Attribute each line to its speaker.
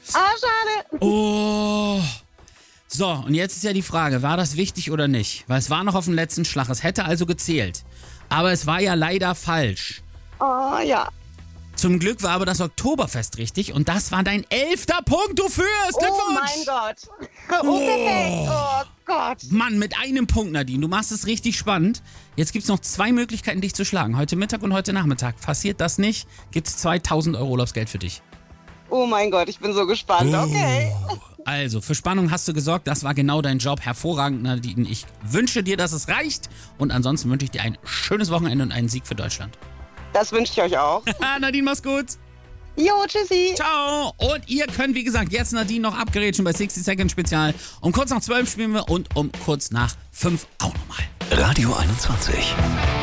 Speaker 1: schade.
Speaker 2: Oh. So, und jetzt ist ja die Frage, war das wichtig oder nicht? Weil es war noch auf dem letzten Schlag, es hätte also gezählt. Aber es war ja leider falsch.
Speaker 1: Oh, ja.
Speaker 2: Zum Glück war aber das Oktoberfest richtig und das war dein 11. Punkt, du führst. Glückwunsch!
Speaker 1: Oh mein Gott. Oh, perfekt. Oh Gott.
Speaker 2: Mann, mit einem Punkt, Nadine. Du machst es richtig spannend. Jetzt gibt es noch 2 Möglichkeiten, dich zu schlagen. Heute Mittag und heute Nachmittag. Passiert das nicht, gibt es 2.000 Euro Urlaubsgeld für dich.
Speaker 1: Oh mein Gott, ich bin so gespannt. Okay.
Speaker 2: Also, für Spannung hast du gesorgt. Das war genau dein Job. Hervorragend, Nadine. Ich wünsche dir, dass es reicht. Und ansonsten wünsche ich dir ein schönes Wochenende und einen Sieg für Deutschland.
Speaker 1: Das wünsche ich euch auch.
Speaker 2: Nadine, mach's gut.
Speaker 1: Jo, tschüssi.
Speaker 2: Ciao. Und ihr könnt, wie gesagt, jetzt Nadine noch upgraden bei 60 Second Spezial. Um kurz nach 12 spielen wir und um kurz nach 5 auch nochmal.
Speaker 3: Radio 21.